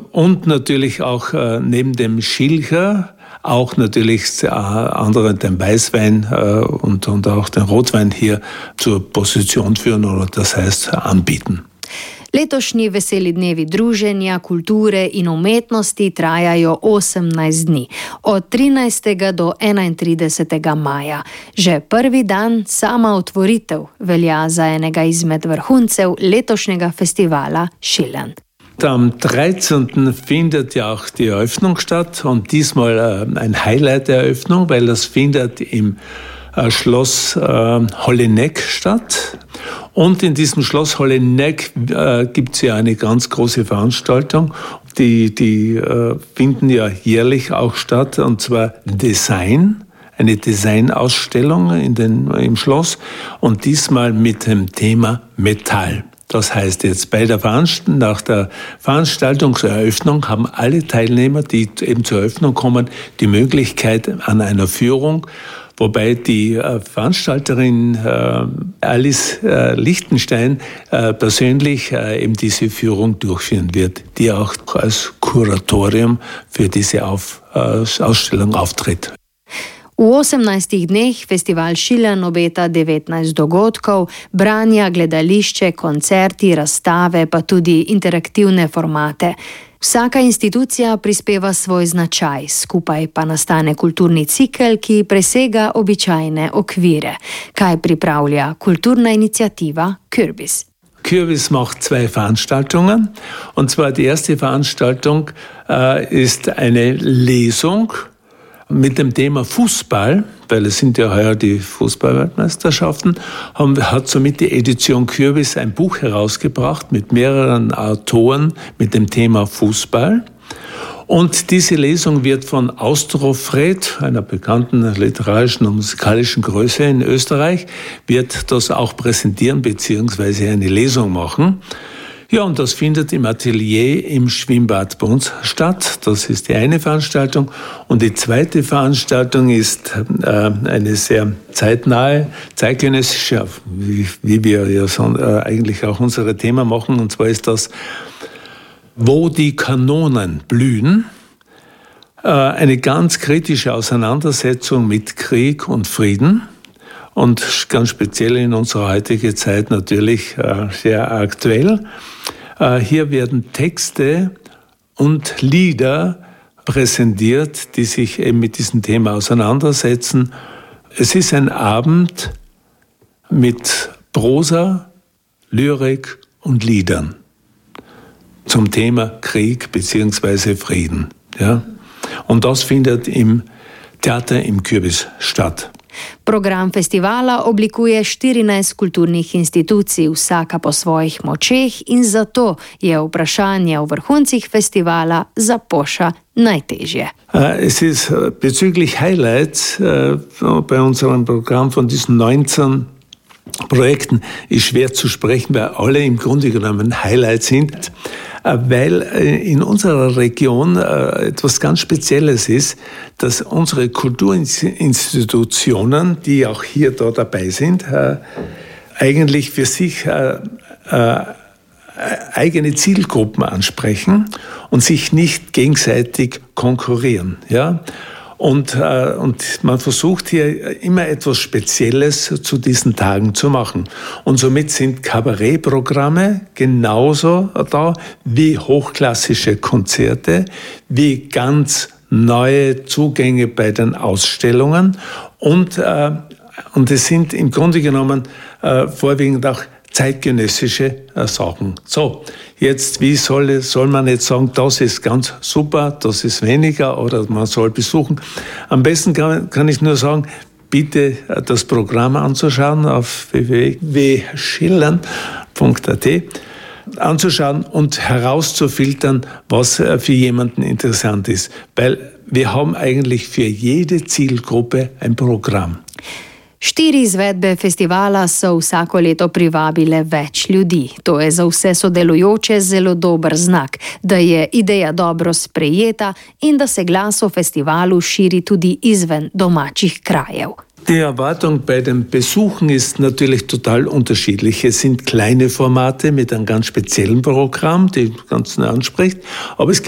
Und natürlich auch neben dem Schilcher auch natürlich andere den Weißwein und auch den Rotwein hier zur Position führen oder das heißt anbieten. Letošnji veseli dnevi druženja, kulture in umetnosti trajajo 18 dni, od 13. do 31. maja. Že prvi dan, sama otvoritev, velja za enega izmed vrhuncev letošnjega festivala Schillern. Am 13. findet ja auch die Eröffnung statt und diesmal ein Highlight der Eröffnung, weil das findet im Schloss Holleneck statt. Und in diesem Schloss Holleneck gibt es ja eine ganz große Veranstaltung. Die finden ja jährlich auch statt, und zwar Design, eine Designausstellung im Schloss und diesmal mit dem Thema Metall. Das heißt jetzt, nach der Veranstaltungseröffnung haben alle Teilnehmer, die eben zur Eröffnung kommen, die Möglichkeit an einer Führung, wobei die Veranstalterin Alice Lichtenstein persönlich eben diese Führung durchführen wird, die auch als Kuratorium für diese Ausstellung auftritt. V 18 dneh festival Schillern obeta 19 dogodkov, branja, gledališče, koncerti, razstave, pa tudi interaktivne formate. Vsaka institucija prispeva svoj značaj, skupaj pa nastane kulturni cikel, ki presega običajne okvire. Kaj pripravlja kulturna iniciativa Kürbis? Kürbis macht 2 Veranstaltungen. Und zwar die erste Veranstaltung ist eine Lesung mit dem Thema Fußball, weil es sind ja heuer die Fußball-Weltmeisterschaften, hat somit die Edition Kürbis ein Buch herausgebracht mit mehreren Autoren mit dem Thema Fußball. Und diese Lesung wird von Austrofred, einer bekannten literarischen und musikalischen Größe in Österreich, wird das auch präsentieren bzw. eine Lesung machen. Ja, und das findet im Atelier im Schwimmbad bei uns statt. Das ist die eine Veranstaltung. Und die zweite Veranstaltung ist eine sehr zeitnahe, zeitgenössische, wie wir ja eigentlich auch unsere Themen machen. Und zwar ist das Wo die Kanonen blühen. Eine ganz kritische Auseinandersetzung mit Krieg und Frieden. Und ganz speziell in unserer heutigen Zeit natürlich sehr aktuell. Hier werden Texte und Lieder präsentiert, die sich eben mit diesem Thema auseinandersetzen. Es ist ein Abend mit Prosa, Lyrik und Liedern zum Thema Krieg bzw. Frieden. Ja? Und das findet im Theater im Kürbis statt. Program festivala oblikuje 14 kulturnih institucij, vsaka po svojih močeh, in zato je vprašanje o vrhuncih festivala za Poša najtežje. Es ist bezüglich Highlights bei unserem Programm von diesen 19 Projekten ist schwer zu sprechen, weil alle im Grunde genommen Highlights sind, weil in unserer Region etwas ganz Spezielles ist, dass unsere Kulturinstitutionen, die auch hier da dabei sind, eigentlich für sich eigene Zielgruppen ansprechen und sich nicht gegenseitig konkurrieren. Ja? Und man versucht hier immer etwas Spezielles zu diesen Tagen zu machen. Und somit sind Kabarettprogramme genauso da wie hochklassische Konzerte, wie ganz neue Zugänge bei den Ausstellungen. Und es sind im Grunde genommen vorwiegend auch zeitgenössische Sachen. So, jetzt, wie soll man jetzt sagen, das ist ganz super, das ist weniger oder man soll besuchen? Am besten kann ich nur sagen, bitte das Programm anzuschauen auf www.schillern.at anzuschauen und herauszufiltern, was für jemanden interessant ist. Weil wir haben eigentlich für jede Zielgruppe ein Programm. 4 izvedbe festivala so vsako leto privabile več ljudi. To je za vse sodelujoče zelo dober znak, da je ideja dobro sprejeta in da se glas o festivalu širi tudi izven domačih krajev. Die Erwartung bei den Besuchen ist natürlich total unterschiedlich. Es sind kleine Formate mit einem ganz speziellen Programm, die ganz nah anspricht, aber es